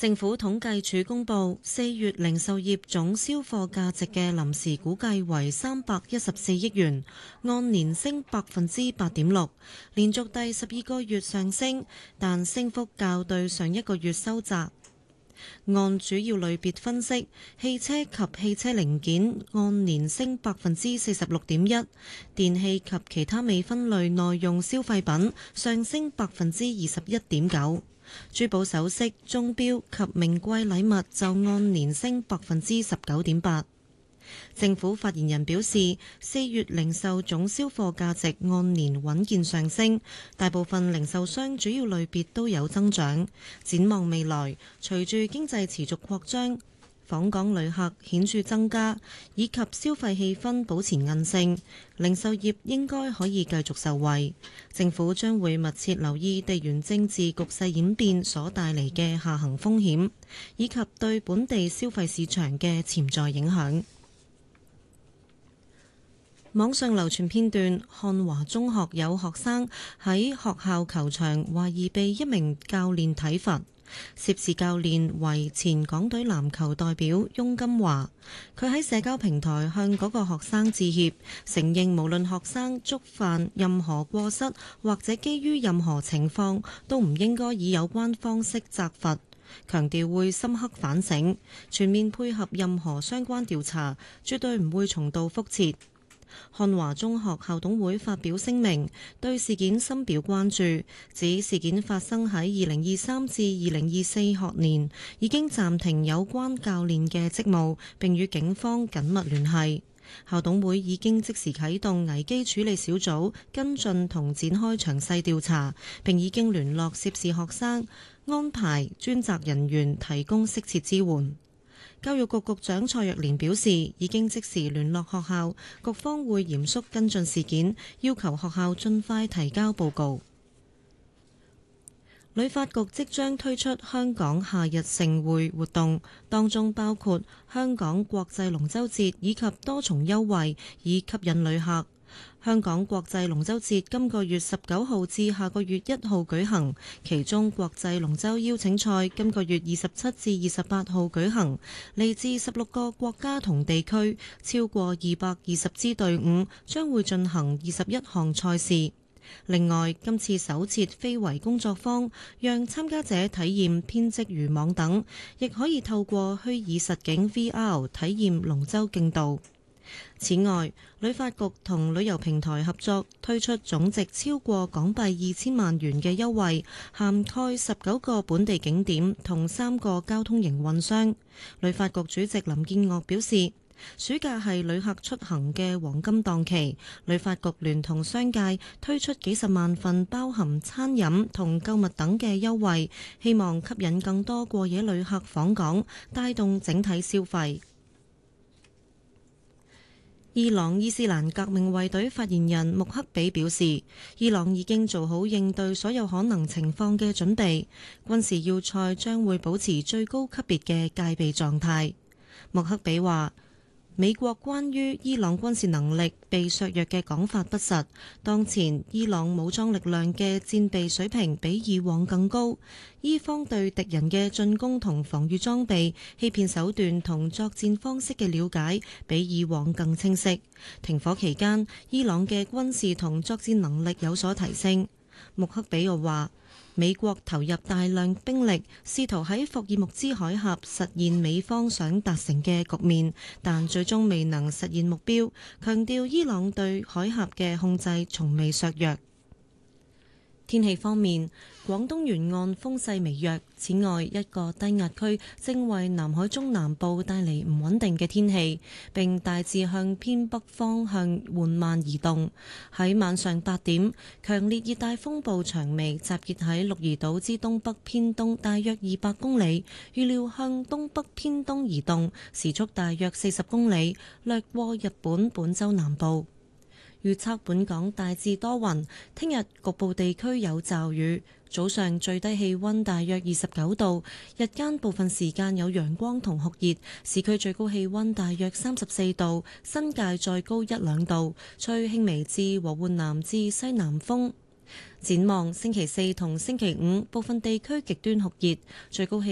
政府統計處公布4月零售業總銷貨價值嘅臨時估計為314億元，按年升8.6%，連續第12個月上升，但升幅較對上一個月收窄。按主要類別分析，汽車及汽車零件按年升46.1%，電器及其他未分類耐用消費品上升21.9%。珠寶首飾、鐘錶及名貴禮物就按年升19.8%。政府發言人表示，4月零售總銷貨價值按年穩健上升，大部分零售商主要類別都有增長。展望未來，隨住經濟持續擴張，訪港旅客顯著增加，以及消費氣氛保持韌性，零售業應該可以繼續受惠。政府將會密切留意地緣政治局勢演變所帶嚟嘅下行風險，以及對本地消費市場嘅潛在影響。網上流傳片段，漢華中學有學生喺學校球場懷疑被一名教練體罰，涉事教練為前港隊籃球代表翁金華。佢喺社交平台向嗰個學生致歉，承認無論學生觸犯任何過失或者基於任何情況，都唔應該以有關方式責罰，強調會深刻反省，全面配合任何相關調查，絕對唔會重蹈覆轍。漢華中學校董會發表聲明，對事件深表關注，指事件發生喺2023至2024學年，已經暫停有關教練嘅職務，並與警方緊密聯繫。校董會已經即時啟動危機處理小組跟進同展開詳細調查，並已經聯絡涉事學生，安排專責人員提供適切支援。教育局局長蔡若蓮表示，已經即時聯絡學校，局方會嚴肅跟進事件，要求學校盡快提交報告。旅發局即將推出香港夏日盛會活動，當中包括香港國際龍舟節以及多重優惠，以吸引旅客。香港國際龍舟節今個月19號至下個月1號舉行，其中國際龍舟邀請賽今個月27至28號舉行，嚟自16個國家同地區，超過220支隊伍將會進行21項賽事。另外，今次首設非遺工作坊，讓參加者體驗編織漁網等，亦可以透過虛擬實境 VR 體驗龍舟競渡。此外，旅發局同旅遊平台合作推出總值超過港幣2000萬元嘅優惠，涵蓋19個本地景點同3個交通營運商。旅發局主席林建岳表示，暑假係旅客出行嘅黃金檔期，旅發局聯同商界推出幾十萬份包含餐飲同購物等嘅優惠，希望吸引更多過夜旅客訪港，帶動整體消費。伊朗伊斯蘭革命衛隊發言人穆克比表示，伊朗已經做好應對所有可能情況嘅準備，軍事要塞將會保持最高級別嘅戒備狀態。穆克比話，美國關於伊朗軍事能力被削弱嘅講法不實，當前伊朗武裝力量嘅戰備水平比以往更高，伊方對敵人嘅進攻同防禦裝備、欺騙手段同作戰方式嘅了解比以往更清晰。停火期間，伊朗嘅軍事同作戰能力有所提升。穆克比又話，美國投入大量兵力，試圖喺霍爾木茲海峽實現美方想達成嘅局面，但最終未能實現目標，強調伊朗對海峽嘅控制從未削弱。天氣方面，廣東沿岸風勢微弱，此外一個低壓區正為南海中南部帶嚟唔穩定嘅天氣，並大致向偏北方向緩慢移動。喺晚上8點，強烈熱帶風暴長尾集結喺鹿兒島之東北偏東大約200公里，預料向東北偏東移動，時速大約40公里，掠過日本本州南部。預測本港大致多雲，聽日局部地區有驟雨，早上最低氣溫大約29度，日間部分時間有陽光同酷熱，市區最高氣溫大約34度，新界再高1-2度，吹輕微至和緩南至西南風。展望星期4同星期5，部分地區極端酷熱，最高氣